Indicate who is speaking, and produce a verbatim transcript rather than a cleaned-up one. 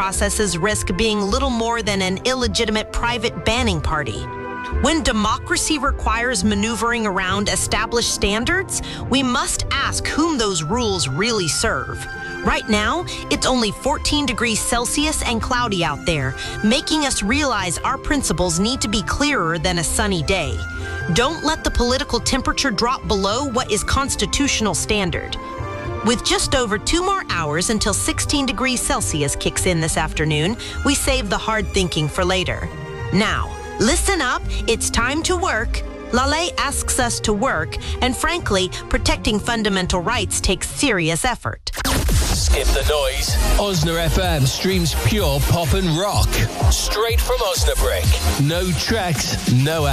Speaker 1: processes risk being little more than an illegitimate private banning party. When democracy requires maneuvering around established standards, we must ask whom those rules really serve. Right now, it's only fourteen degrees Celsius and cloudy out there, making us realize our principles need to be clearer than a sunny day. Don't let the political temperature drop below what is constitutional standard. With just over two more hours until sixteen degrees Celsius kicks in this afternoon, we save the hard thinking for later. Now, listen up, it's time to work. Lale asks us to work, and frankly, protecting fundamental rights takes serious effort.
Speaker 2: Skip the noise. Osna F M streams pure pop and rock. Straight from Osnabrück. No tracks, no